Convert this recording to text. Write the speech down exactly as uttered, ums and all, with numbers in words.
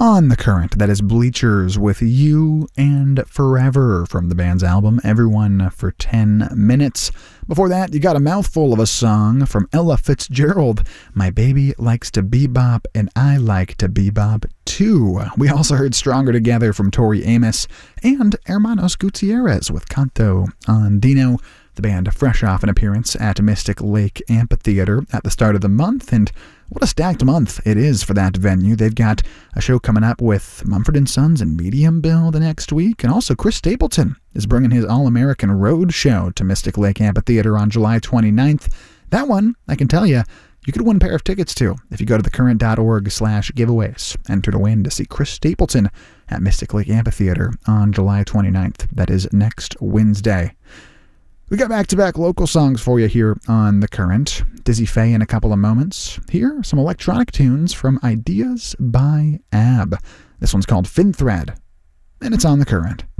On the Current, that is Bleachers with You and Forever from the band's album Everyone for ten minutes. Before that, you got a mouthful of a song from Ella Fitzgerald, My Baby Likes to Bebop and I Like to Bebop Too. We also heard Stronger Together from Tori Amos and Hermanos Gutierrez with Canto Andino. The band fresh off an appearance at Mystic Lake Amphitheater at the start of the month, and what a stacked month it is for that venue. They've got a show coming up with Mumford and Sons and Medium Bill the next week, and also Chris Stapleton is bringing his All-American Road show to Mystic Lake Amphitheater on July twenty-ninth. That one, I can tell you, you could win a pair of tickets to if you go to thecurrent.org slash giveaways. Enter to win to see Chris Stapleton at Mystic Lake Amphitheater on July twenty-ninth. That is next Wednesday. We got back-to-back local songs for you here on The Current. Dizzy Faye in a couple of moments. Here are some electronic tunes from Ideas by Ab. This one's called Fin Thread, and it's on The Current.